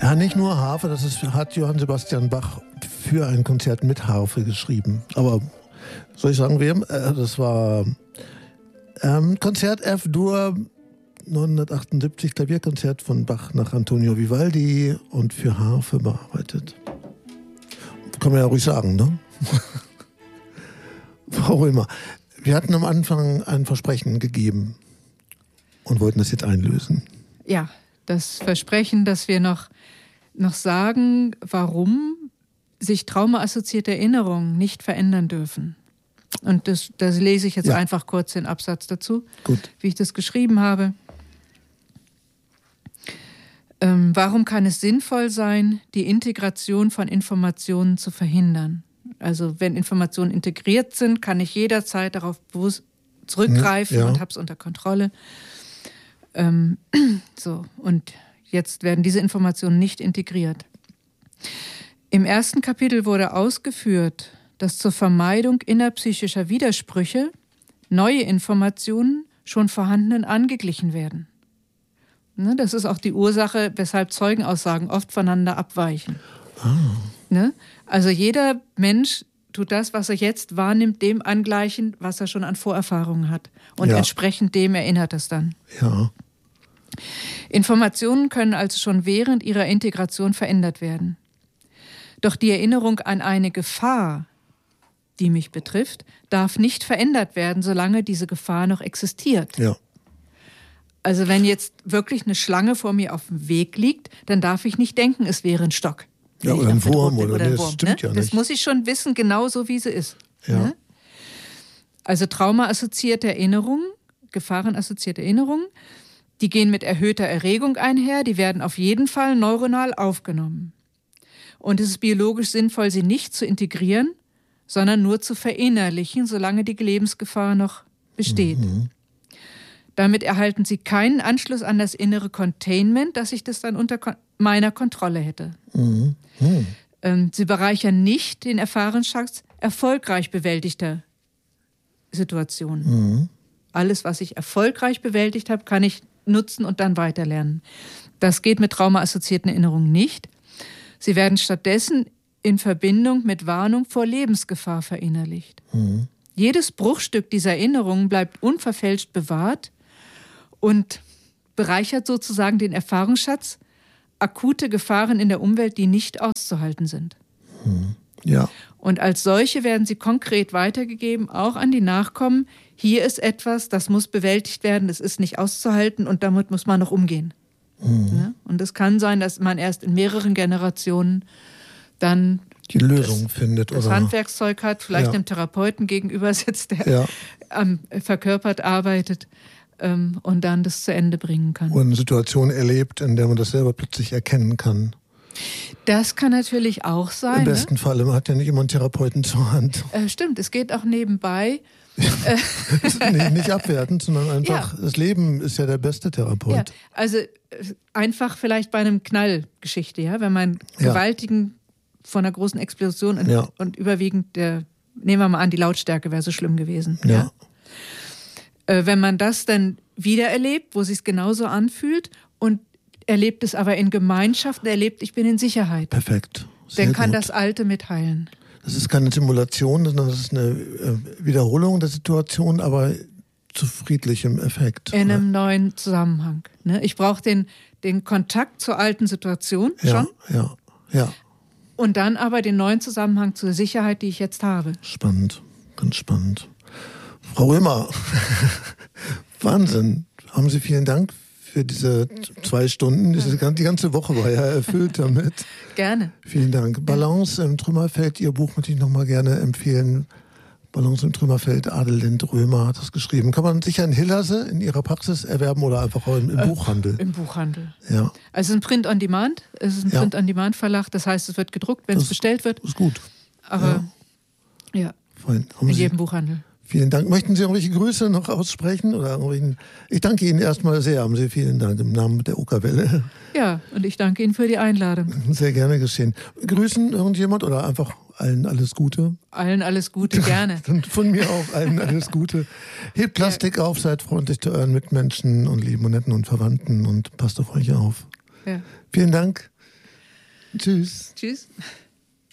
Ja, nicht nur Harfe, hat Johann Sebastian Bach für ein Konzert mit Harfe geschrieben. Aber soll ich sagen, wem? Das war Konzert F-Dur 978, Klavierkonzert von Bach nach Antonio Vivaldi und für Harfe bearbeitet. Kann man ja ruhig sagen, ne? Frau Römer, wir hatten am Anfang ein Versprechen gegeben und wollten das jetzt einlösen. Ja, das Versprechen, dass wir noch sagen, warum sich traumaassoziierte Erinnerungen nicht verändern dürfen. Und das lese ich jetzt einfach kurz den Absatz dazu, Gut. Wie ich das geschrieben habe. Warum kann es sinnvoll sein, die Integration von Informationen zu verhindern? Also wenn Informationen integriert sind, kann ich jederzeit darauf bewusst zurückgreifen und habe es unter Kontrolle. Und jetzt werden diese Informationen nicht integriert. Im ersten Kapitel wurde ausgeführt, dass zur Vermeidung innerpsychischer Widersprüche neue Informationen schon vorhandenen angeglichen werden. Ne, das ist auch die Ursache, weshalb Zeugenaussagen oft voneinander abweichen. Ne? Also jeder Mensch tut das, was er jetzt wahrnimmt, dem angleichen, was er schon an Vorerfahrungen hat. Und entsprechend dem erinnert es dann. Ja. Informationen können also schon während ihrer Integration verändert werden. Doch die Erinnerung an eine Gefahr, die mich betrifft, darf nicht verändert werden, solange diese Gefahr noch existiert. Ja. Also wenn jetzt wirklich eine Schlange vor mir auf dem Weg liegt, dann darf ich nicht denken, es wäre ein Stock. Ja, oder ein Wurm. Oder ein ein Wurm, das stimmt ja nicht. Das muss ich schon wissen, genauso wie sie ist. Ja. Ne? Also traumaassoziierte Erinnerungen, gefahrenassoziierte Erinnerungen, die gehen mit erhöhter Erregung einher, die werden auf jeden Fall neuronal aufgenommen. Und es ist biologisch sinnvoll, sie nicht zu integrieren, sondern nur zu verinnerlichen, solange die Lebensgefahr noch besteht. Mhm. Damit erhalten sie keinen Anschluss an das innere Containment, dass ich das dann unter meiner Kontrolle hätte. Mhm. Mhm. Sie bereichern nicht den Erfahrungsschatz erfolgreich bewältigter Situationen. Mhm. Alles, was ich erfolgreich bewältigt habe, kann ich nutzen und dann weiterlernen. Das geht mit traumaassoziierten Erinnerungen nicht. Sie werden stattdessen in Verbindung mit Warnung vor Lebensgefahr verinnerlicht. Mhm. Jedes Bruchstück dieser Erinnerungen bleibt unverfälscht bewahrt und bereichert sozusagen den Erfahrungsschatz, akute Gefahren in der Umwelt, die nicht auszuhalten sind. Mhm. Ja. Und als solche werden sie konkret weitergegeben, auch an die Nachkommen. Hier ist etwas, das muss bewältigt werden, das ist nicht auszuhalten und damit muss man noch umgehen. Mhm. Ne? Und es kann sein, dass man erst in mehreren Generationen dann die Lösung findet. Das oder Handwerkszeug hat, vielleicht einem Therapeuten gegenüber sitzt, der verkörpert arbeitet und dann das zu Ende bringen kann. Und eine Situation erlebt, in der man das selber plötzlich erkennen kann. Das kann natürlich auch sein. Im besten Falle, man hat ja nicht immer einen Therapeuten zur Hand. Stimmt, es geht auch nebenbei. Nicht abwertend, sondern einfach, das Leben ist ja der beste Therapeut. Ja, also einfach vielleicht bei einem Knallgeschichte, ja, wenn man gewaltigen von einer großen Explosion und überwiegend nehmen wir mal an, die Lautstärke wäre so schlimm gewesen. Ja. Wenn man das dann wieder erlebt, wo es sich genauso anfühlt und erlebt es aber in Gemeinschaft und erlebt, ich bin in Sicherheit. Perfekt. Dann kann das Alte mitteilen. Das ist keine Simulation, sondern das ist eine Wiederholung der Situation, aber zu friedlichem Effekt. In einem neuen Zusammenhang. Ne? Ich brauche den Kontakt zur alten Situation schon. Ja. Und dann aber den neuen Zusammenhang zur Sicherheit, die ich jetzt habe. Spannend, ganz spannend. Frau Römer, Wahnsinn. Haben Sie vielen Dank für diese 2 Stunden. Die ganze Woche war ja erfüllt damit. Gerne. Vielen Dank. Balance im Trümmerfeld, Ihr Buch möchte ich nochmal gerne empfehlen. Balance im Trümmerfeld, Adelind Römer hat das geschrieben. Kann man sicher in Hillerse in Ihrer Praxis erwerben oder einfach auch im Buchhandel? Im Buchhandel. Ja. Also es ist ein Print-on-Demand. Es ist ein Print-on-Demand-Verlag. Das heißt, es wird gedruckt, wenn es bestellt wird. Ist gut. Aber Fein. In jedem Buchhandel. Vielen Dank. Möchten Sie irgendwelche Grüße noch aussprechen? Ich danke Ihnen erstmal sehr. Haben Sie vielen Dank im Namen der Okerwelle. Ja, und ich danke Ihnen für die Einladung. Sehr gerne geschehen. Grüßen irgendjemand oder einfach allen alles Gute? Allen alles Gute, gerne. Und von mir auch allen alles Gute. Hebt Plastik auf, seid freundlich zu euren Mitmenschen und lieben und netten und Verwandten und passt auf euch auf. Ja. Vielen Dank. Tschüss. Tschüss.